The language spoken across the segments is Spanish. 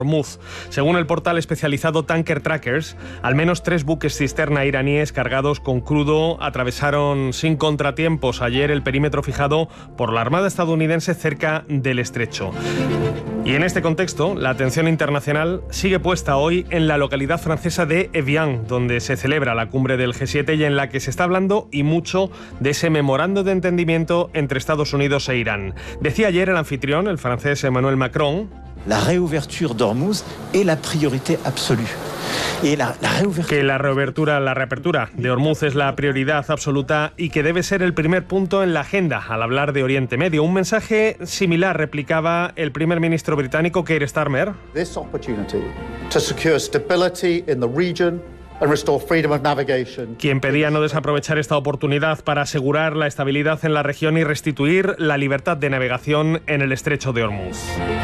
Hormuz. Según el portal especializado Tanker Trackers, al menos 3 buques cisterna iraníes cargados con crudo atravesaron sin contratiempos ayer el perímetro fijado por la Armada estadounidense cerca del estrecho. Y en este contexto, la atención internacional sigue puesta hoy en la localidad francesa de Evian, donde se celebra la cumbre del G7 y en la que se está hablando y mucho de ese memorando de entendimiento entre Estados Unidos e Irán. Decía ayer el anfitrión, el francés Emmanuel Macron: la réouverture d'Ormuz est la priorité absolue. Que la reapertura de Hormuz es la prioridad absoluta y que debe ser el primer punto en la agenda al hablar de Oriente Medio. Un mensaje similar replicaba el primer ministro británico Keir Starmer, This opportunity to secure stability in the region and restore freedom of navigation, quien pedía no desaprovechar esta oportunidad para asegurar la estabilidad en la región y restituir la libertad de navegación en el estrecho de Hormuz.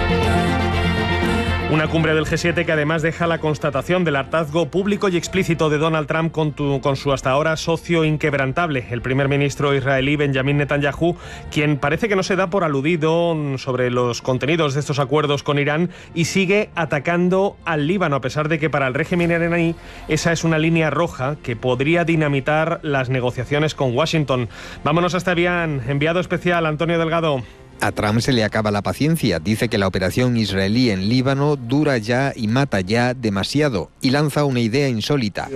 Una cumbre del G7 que además deja la constatación del hartazgo público y explícito de Donald Trump con su hasta ahora socio inquebrantable, el primer ministro israelí Benjamin Netanyahu, quien parece que no se da por aludido sobre los contenidos de estos acuerdos con Irán y sigue atacando al Líbano, a pesar de que para el régimen iraní esa es una línea roja que podría dinamitar las negociaciones con Washington. Vámonos hasta Evian. Enviado especial Antonio Delgado. A Trump se le acaba la paciencia. Dice que la operación israelí en Líbano dura ya y mata ya demasiado y lanza una idea insólita: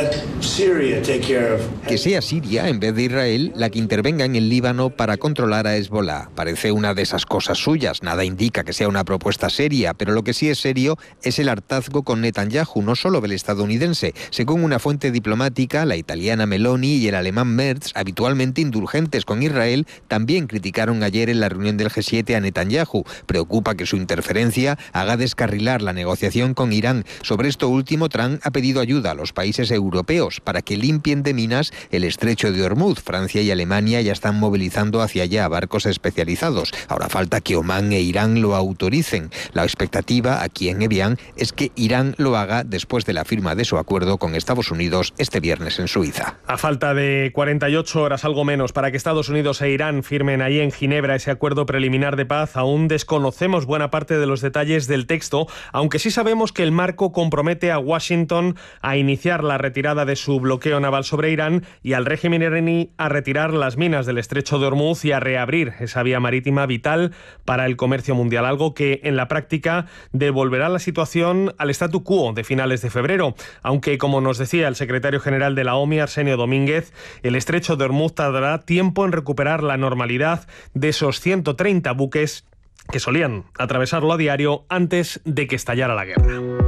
que sea Siria, en vez de Israel, la que intervenga en el Líbano para controlar a Hezbollah. Parece una de esas cosas suyas. Nada indica que sea una propuesta seria, pero lo que sí es serio es el hartazgo con Netanyahu, no solo del estadounidense. Según una fuente diplomática, la italiana Meloni y el alemán Merz, habitualmente indulgentes con Israel, también criticaron ayer en la reunión del G7 a Netanyahu. Preocupa que su interferencia haga descarrilar la negociación con Irán. Sobre esto último, Trump ha pedido ayuda a los países europeos para que limpien de minas el estrecho de Hormuz. Francia y Alemania ya están movilizando hacia allá barcos especializados. Ahora falta que Omán e Irán lo autoricen. La expectativa aquí en Evian es que Irán lo haga después de la firma de su acuerdo con Estados Unidos este viernes en Suiza. A falta de 48 horas, algo menos, para que Estados Unidos e Irán firmen ahí en Ginebra ese acuerdo preliminar de paz, aún desconocemos buena parte de los detalles del texto, aunque sí sabemos que el marco compromete a Washington a iniciar la retirada de su bloqueo naval sobre Irán y al régimen iraní a retirar las minas del estrecho de Hormuz y a reabrir esa vía marítima vital para el comercio mundial, algo que en la práctica devolverá la situación al statu quo de finales de febrero, aunque, como nos decía el secretario general de la OMI, Arsenio Domínguez, el estrecho de Hormuz tardará tiempo en recuperar la normalidad de esos 130 buques que solían atravesarlo a diario antes de que estallara la guerra.